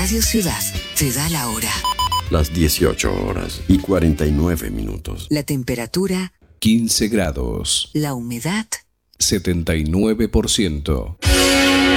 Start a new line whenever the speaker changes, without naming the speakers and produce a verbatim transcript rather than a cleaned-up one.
Radio Ciudad te da la hora.
Las dieciocho horas y cuarenta y nueve minutos.
La temperatura
quince grados.
La humedad
setenta y nueve por ciento.